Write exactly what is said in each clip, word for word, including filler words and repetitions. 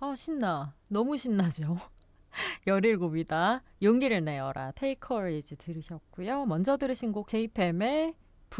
아, 신나. 너무 신나죠. 열일곱이다. 용기를 내어라. Take Courage 들으셨고요. 먼저 들으신 곡 제이팸의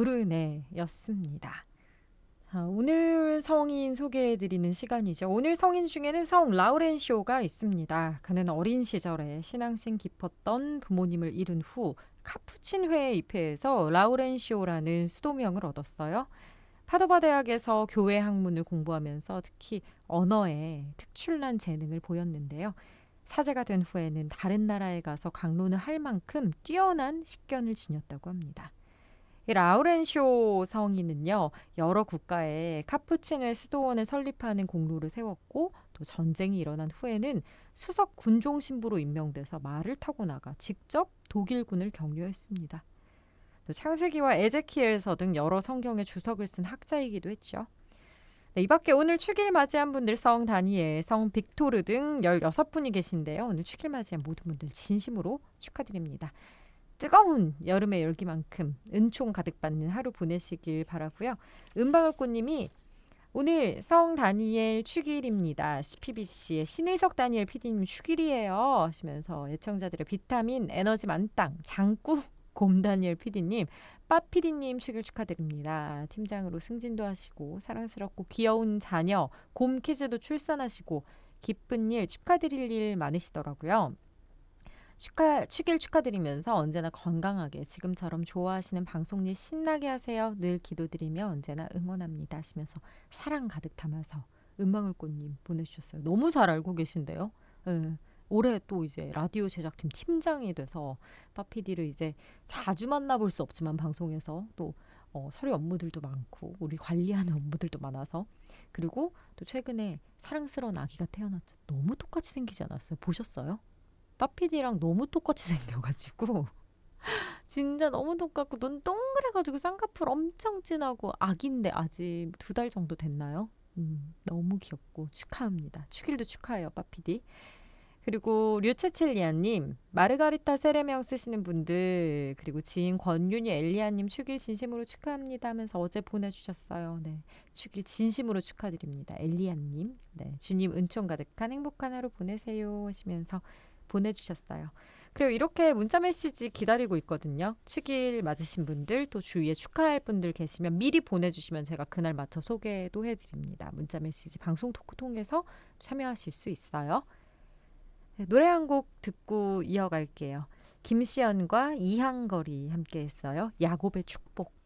부르네였습니다. 자, 오늘 성인 소개해드리는 시간이죠. 오늘 성인 중에는 성 라우렌시오가 있습니다. 그는 어린 시절에 신앙심 깊었던 부모님을 잃은 후 카푸친회에 입회해서 라우렌시오라는 수도명을 얻었어요. 파도바 대학에서 교회 학문을 공부하면서 특히 언어에 특출난 재능을 보였는데요. 사제가 된 후에는 다른 나라에 가서 강론을 할 만큼 뛰어난 식견을 지녔다고 합니다. 이 라우렌시오 성인은요, 여러 국가에 카푸치노의 수도원을 설립하는 공로를 세웠고, 또 전쟁이 일어난 후에는 수석 군종 신부로 임명돼서 말을 타고 나가 직접 독일군을 격려했습니다. 또 창세기와 에제키엘서 등 여러 성경의 주석을 쓴 학자이기도 했죠. 네, 이 밖에 오늘 축일 맞이한 분들 성 다니엘, 성 빅토르 등 열여섯 분이 계신데요. 오늘 축일 맞이한 모든 분들 진심으로 축하드립니다. 뜨거운 여름의 열기만큼 은총 가득 받는 하루 보내시길 바라고요. 은방울꽃님이 오늘 성 다니엘 축일입니다. 씨피비씨의 신의석 다니엘 피디님 축일이에요 하시면서 애청자들의 비타민 에너지 만땅 장구 곰 다니엘 피디님, 빠 피디님 축일 축하드립니다. 팀장으로 승진도 하시고 사랑스럽고 귀여운 자녀 곰 키즈도 출산하시고 기쁜 일 축하드릴 일 많으시더라고요. 축하, 축일 축하드리면서 언제나 건강하게 지금처럼 좋아하시는 방송일 신나게 하세요. 늘 기도드리며 언제나 응원합니다 하시면서 사랑 가득 담아서 은방울꽃님 보내주셨어요. 너무 잘 알고 계신데요. 네. 올해 또 이제 라디오 제작팀 팀장이 돼서 빠피디를 이제 자주 만나볼 수 없지만 방송에서 또 어, 서류 업무들도 많고 우리 관리하는 업무들도 많아서 그리고 또 최근에 사랑스러운 아기가 태어났죠. 너무 똑같이 생기지 않았어요? 보셨어요? 빠피디랑 너무 똑같이 생겨가지고 진짜 너무 똑같고 눈 동그래가지고 쌍꺼풀 엄청 진하고 아기인데 아직 두 달 정도 됐나요? 음, 너무 귀엽고 축하합니다. 축일도 축하해요, 빠피디. 그리고 류체칠리아님, 마르가리타 세례명 쓰시는 분들, 그리고 지인 권윤희 엘리아님 축일 진심으로 축하합니다 하면서 어제 보내주셨어요. 네, 축일 진심으로 축하드립니다. 엘리아님, 네, 주님 은총 가득한 행복한 하루 보내세요 하시면서 보내주셨어요. 그리고 이렇게 문자 메시지 기다리고 있거든요. 축일 맞으신 분들, 또 주위에 축하할 분들 계시면 미리 보내주시면 제가 그날 맞춰 소개도 해드립니다. 문자 메시지 방송 토크 통해서 참여하실 수 있어요. 노래 한 곡 듣고 이어갈게요. 김시연과 이항걸이 함께 했어요. 야곱의 축복.